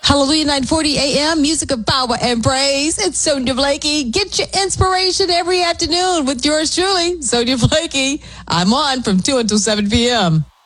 Hallelujah 940 AM, music of power and praise. It's Sonia Blakey. Get your inspiration every afternoon with yours truly, Sonia Blakey. I'm on from 2 until 7 p.m.